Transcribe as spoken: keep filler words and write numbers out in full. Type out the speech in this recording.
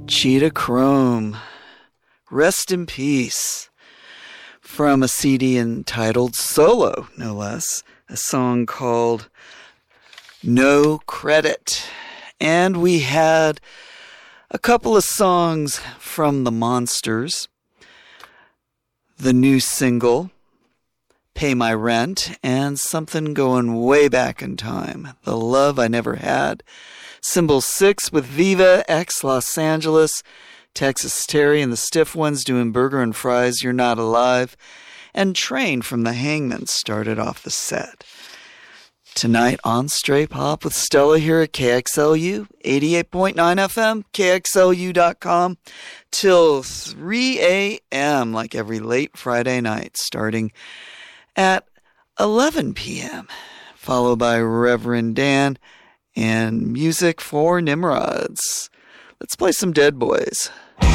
Cheetah Chrome, rest in peace, from a C D entitled Solo, no less, a song called No Credit. And we had a couple of songs from The Monsters, the new single, Pay My Rent, and something going way back in time, The Love I Never Had. Symbol six with Viva, ex Los Angeles, Texas Terry and the Stiff Ones doing Burger and Fries, You're Not Alive, and Train from the Hangman started off the set. Tonight on Stray Pop with Stella here at K X L U, eighty-eight point nine F M, K X L U dot com, till three a.m. like every late Friday night, starting at eleven p.m., followed by Reverend Dan and music for Nimrods. Let's play some Dead Boys.